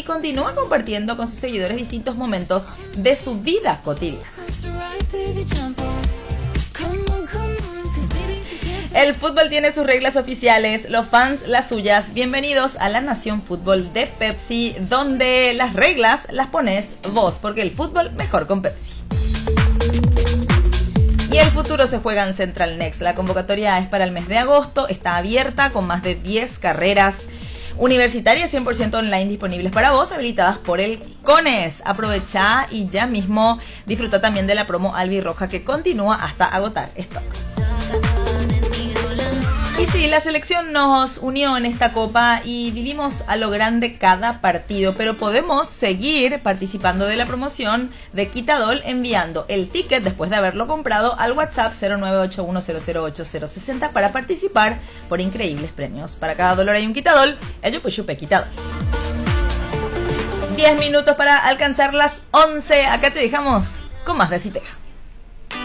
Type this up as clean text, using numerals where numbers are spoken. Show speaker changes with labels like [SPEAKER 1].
[SPEAKER 1] y continúa compartiendo con sus seguidores distintos momentos de su vida cotidiana. El fútbol tiene sus reglas oficiales, los fans las suyas. Bienvenidos a la Nación Fútbol de Pepsi, donde las reglas las pones vos, porque el fútbol mejor con Pepsi. Y el futuro se juega en Central Next. La convocatoria es para el mes de agosto, está abierta con más de 10 carreras universitarias 100% online disponibles para vos, habilitadas por el CONES. Aprovecha y ya mismo disfruta también de la promo albirroja que continúa hasta agotar stock. Y sí, la selección nos unió en esta copa y vivimos a lo grande cada partido, pero podemos seguir participando de la promoción de Quitadol enviando el ticket después de haberlo comprado al WhatsApp 0981008060 para participar por increíbles premios. Para cada dólar hay un Quitadol, el Yupi Chupe Quitadol. 10 minutos para alcanzar las 11. Acá te dejamos con más de Citega.